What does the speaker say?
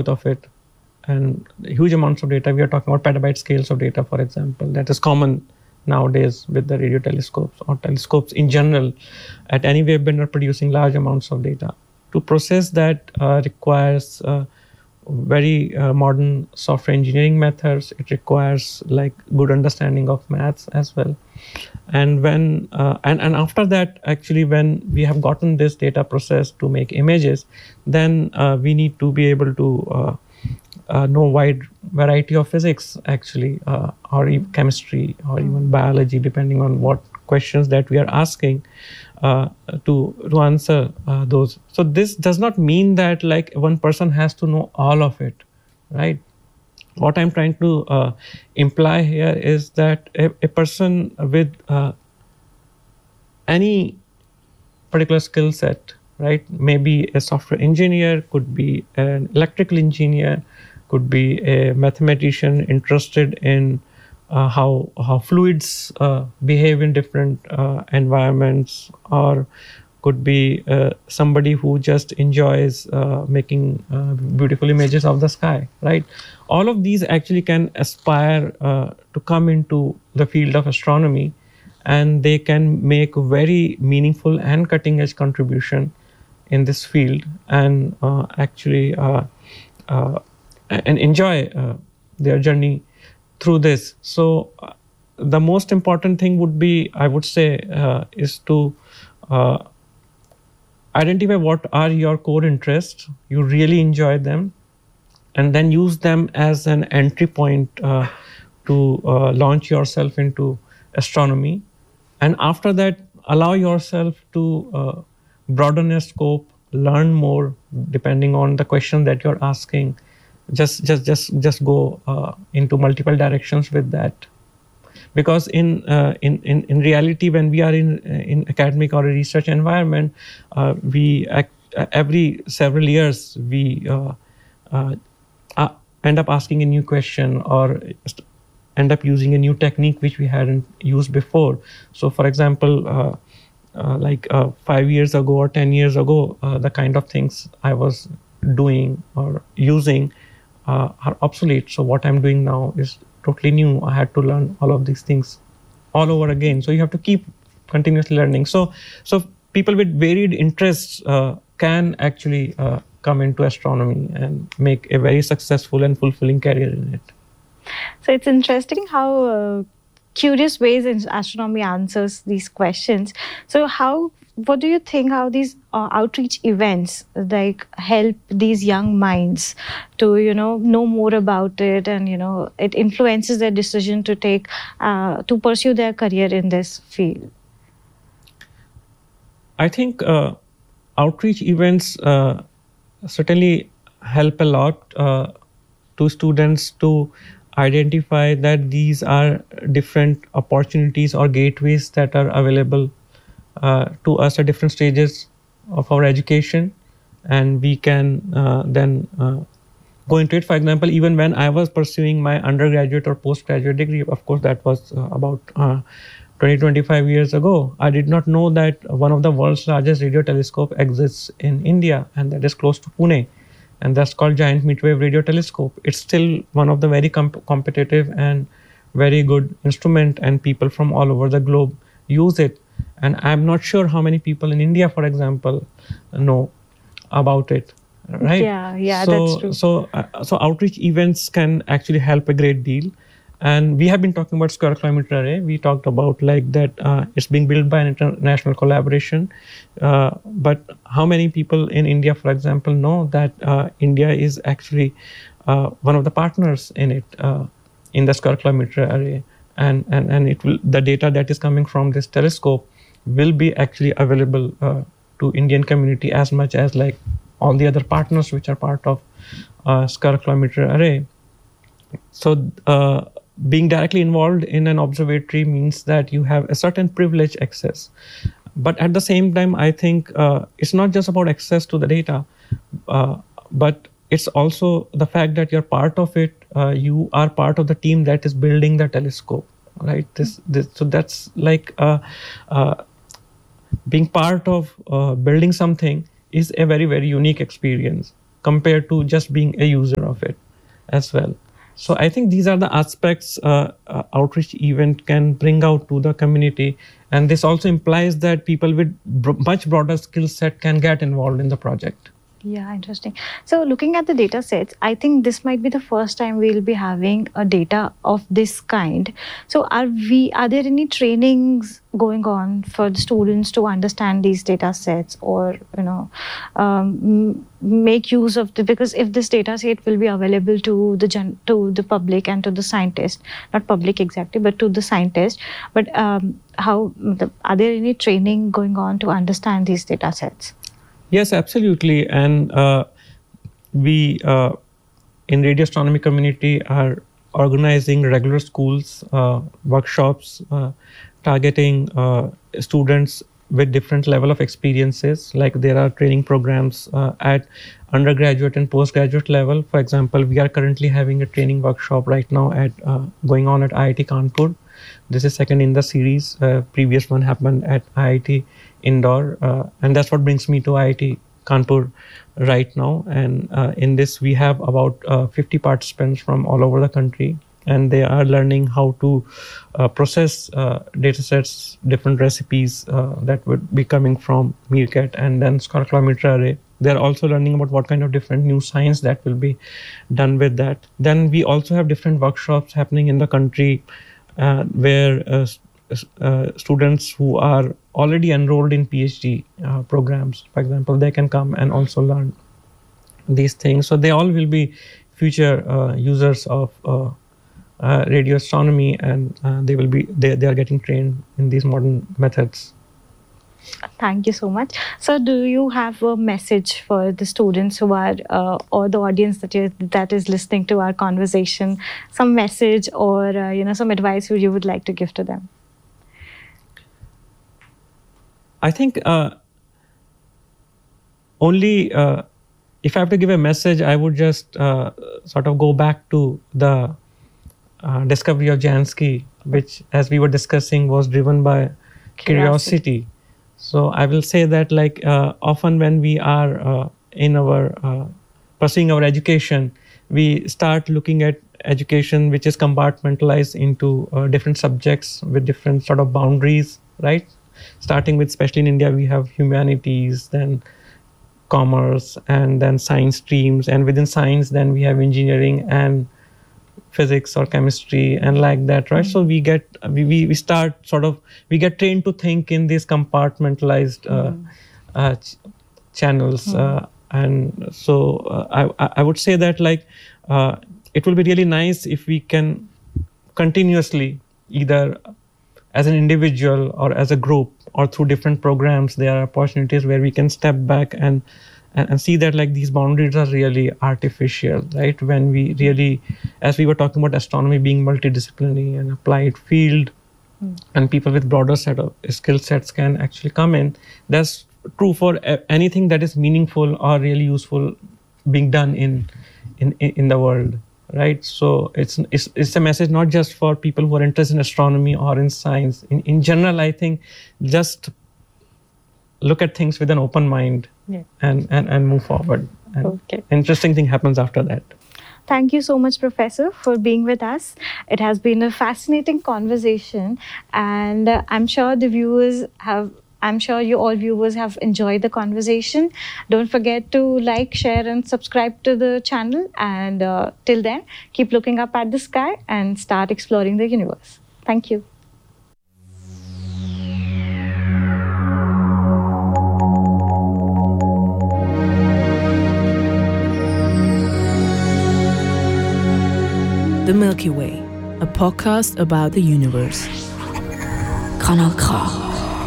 amount of it, and huge amounts of data. We are talking about petabyte scales of data, for example. That is common nowadays with the radio telescopes or telescopes in general. At any waveguide producing large amounts of data. To process that requires very modern software engineering methods. It requires like good understanding of maths as well. And when and after that, actually, when we have gotten this data processed to make images, then we need to be able to know wide variety of physics, actually, or chemistry, or even biology, depending on what questions that we are asking to answer those. So this does not mean that like one person has to know all of it, right? What I'm trying to imply here is that a person with any particular skill set, right? Maybe a software engineer, could be an electrical engineer, could be a mathematician interested in how fluids behave in different environments, or could be somebody who just enjoys making beautiful images of the sky, right? All of these actually can aspire to come into the field of astronomy, and they can make a very meaningful and cutting edge contribution in this field, and actually and enjoy their journey through this. So the most important thing would be, I would say, is to identify what are your core interests, you really enjoy them, and then use them as an entry point to launch yourself into astronomy. And after that, allow yourself to broaden your scope, learn more depending on the question that you're asking. Just go into multiple directions with that, because in reality, when we are in academic or a research environment, every several years we end up asking a new question, or end up using a new technique which we hadn't used before. So, for example, like 5 years ago or 10 years ago, the kind of things I was doing or using are obsolete. So what I'm doing now is totally new. I had to learn all of these things all over again. So you have to keep continuously learning. So people with varied interests can actually come into astronomy and make a very successful and fulfilling career in it. So it's interesting how curious ways in astronomy answers these questions. So what do you think how these outreach events like help these young minds to know more about it, and it influences their decision to to pursue their career in this field? I think outreach events certainly help a lot to students to identify that these are different opportunities or gateways that are available to us at different stages of our education, and we can then go into it. For example, even when I was pursuing my undergraduate or postgraduate degree, of course that was about 20-25 years ago, I did not know that one of the world's largest radio telescope exists in India, and that is close to Pune, and that's called Giant Midwave Radio Telescope. It's still one of the very competitive and very good instrument, and people from all over the globe use it. And I'm not sure how many people in India, for example, know about it, right? Yeah, that's true. So outreach events can actually help a great deal. And we have been talking about Square Kilometer Array. We talked about like that it's being built by an international collaboration. But how many people in India, for example, know that India is actually one of the partners in it, in the Square Kilometer Array? And the data that is coming from this telescope will be actually available to Indian community as much as like all the other partners which are part of Square Kilometer Array. So being directly involved in an observatory means that you have a certain privileged access. But at the same time, I think it's not just about access to the data, but it's also the fact that you're part of it. You are part of the team that is building the telescope, right? So that's like being part of building something is a very, very unique experience. compared to just being a user of it as well. So I think these are the aspects outreach event can bring out to the community, and this also implies that people with much broader skill set can get involved in the project. Yeah, interesting. So looking at the data sets, I think this might be the first time we'll be having a data of this kind. So are there any trainings going on for the students to understand these data sets, or make use of because if this data set will be available to the public and to the scientist, not public exactly, but to the scientist, but are there any training going on to understand these data sets? Yes, absolutely. And we in radio astronomy community are organizing regular schools, workshops, targeting students with different level of experiences. Like there are training programs at undergraduate and postgraduate level. For example, we are currently having a training workshop right now going on at IIT Kanpur. This is second in the series. Previous one happened at IIT Indore, and that's what brings me to IIT Kanpur right now. And in this, we have about 50 participants from all over the country, and they are learning how to process data sets, different recipes that would be coming from Meerkat and then Square Kilometre Array. They're also learning about what kind of different new science that will be done with that. Then we also have different workshops happening in the country where students who are already enrolled in PhD programs, for example, they can come and also learn these things. So they all will be future users of radio astronomy, and they are getting trained in these modern methods. Thank you so much. So do you have a message for the students who are or the audience that is listening to our conversation, some message or some advice you would like to give to them? I think only if I have to give a message, I would just sort of go back to the discovery of Jansky, which, as we were discussing, was driven by curiosity. So I will say that, like, often when we are in our pursuing our education, we start looking at education which is compartmentalized into different subjects with different sort of boundaries, right? Starting with, especially in India, we have humanities, then commerce, and then science streams. And within science, then we have engineering and physics or chemistry and like that, right? So we get we get trained to think in these compartmentalized channels, and so I would say that, like, it will be really nice if we can continuously, either as an individual or as a group or through different programs, there are opportunities where we can step back and see that, like, these boundaries are really artificial, right? When we really, as we were talking about astronomy being multidisciplinary and applied field, and people with broader set of skill sets can actually come in. That's true for anything that is meaningful or really useful being done in the world, right? So it's a message not just for people who are interested in astronomy or in science. In general, I think just look at things with an open mind, and move forward. And interesting thing happens after that. Thank you so much, Professor, for being with us. It has been a fascinating conversation, and I'm sure you all viewers have enjoyed the conversation. Don't forget to like, share, and subscribe to the channel. And till then, keep looking up at the sky and start exploring the universe. Thank you. The Milky Way, a podcast about the universe. Kanal K.